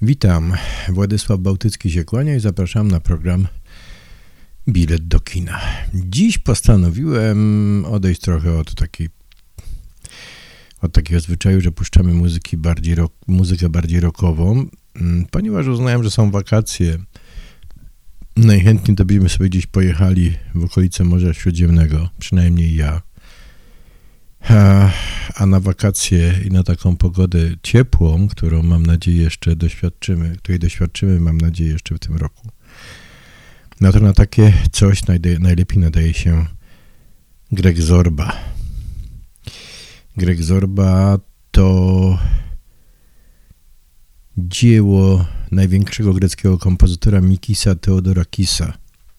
Witam, Władysław Bałtycki się kłania i zapraszam na program Bilet do kina. Dziś postanowiłem odejść trochę od takiego zwyczaju, że puszczamy muzykę bardziej rockową, ponieważ uznałem, że są wakacje. Najchętniej to byśmy sobie gdzieś pojechali w okolice Morza Śródziemnego, przynajmniej ja. A na wakacje i na taką pogodę ciepłą, którą mam nadzieję jeszcze doświadczymy, mam nadzieję jeszcze w tym roku. No to na takie coś najlepiej nadaje się Greg Zorba. Greg Zorba to dzieło największego greckiego kompozytora Mikisa Theodorakisa.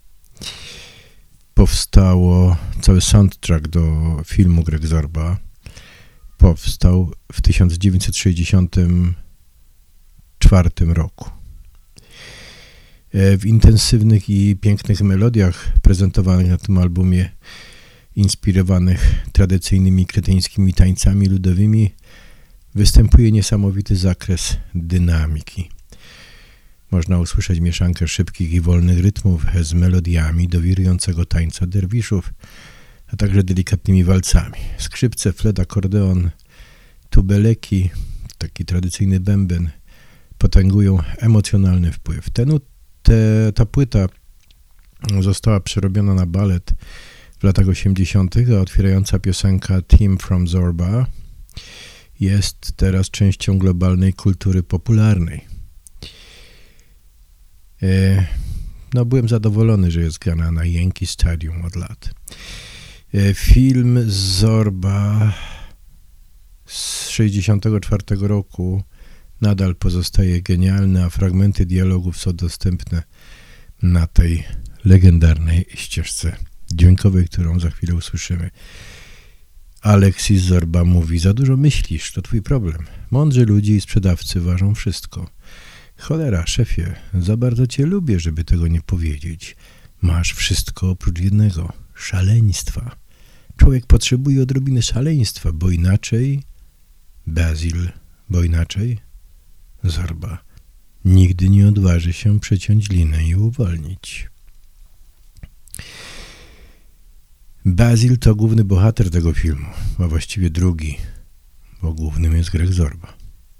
Cały soundtrack do filmu Greg Zorba powstał w 1964 roku. W intensywnych i pięknych melodiach prezentowanych na tym albumie, inspirowanych tradycyjnymi kretyńskimi tańcami ludowymi, występuje niesamowity zakres dynamiki. Można usłyszeć mieszankę szybkich i wolnych rytmów z melodiami do wirującego tańca derwiszów, a także delikatnymi walcami. Skrzypce, flet, akordeon, tubeleki, taki tradycyjny bęben, potęgują emocjonalny wpływ. Ta płyta została przerobiona na balet w latach 80., a otwierająca piosenka Theme from Zorba jest teraz częścią globalnej kultury popularnej. Byłem zadowolony, że jest grana na Yankee Stadium od lat. Film Zorba z 1964 roku nadal pozostaje genialny, a fragmenty dialogów są dostępne na tej legendarnej ścieżce dźwiękowej, którą za chwilę usłyszymy. Alexis Zorba mówi: za dużo myślisz, to twój problem. Mądrzy ludzie i sprzedawcy ważą wszystko. Cholera, szefie, za bardzo cię lubię, żeby tego nie powiedzieć. Masz wszystko oprócz jednego – szaleństwa. Człowiek potrzebuje odrobiny szaleństwa, bo inaczej Zorba nigdy nie odważy się przeciąć linę i uwolnić. Basil to główny bohater tego filmu, a właściwie drugi, bo głównym jest Greg Zorba.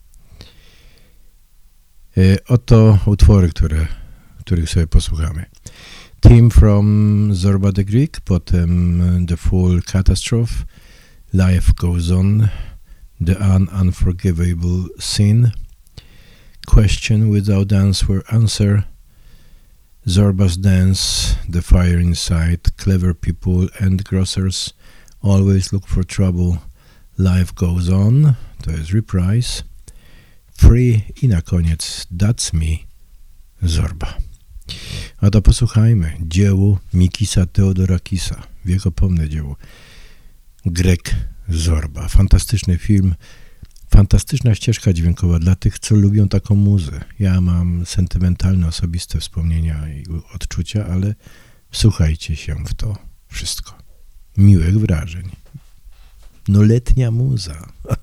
Oto utwory, których sobie posłuchamy. Theme from Zorba the Greek, potem The Full Catastrophe, Life Goes On, The Unforgivable Sin, Question Without Answer, Zorba's Dance, The Fire Inside, Clever People and Grocers, Always Look for Trouble, Life Goes On, to jest reprise, Free i na koniec That's Me, Zorba. A to posłuchajmy dziełu Mikisa Theodorakisa, wiekopomne dzieło Greg Zorba. Fantastyczny film, fantastyczna ścieżka dźwiękowa dla tych, co lubią taką muzę. Ja mam sentymentalne, osobiste wspomnienia i odczucia, ale wsłuchajcie się w to wszystko. Miłych wrażeń. Letnia muza.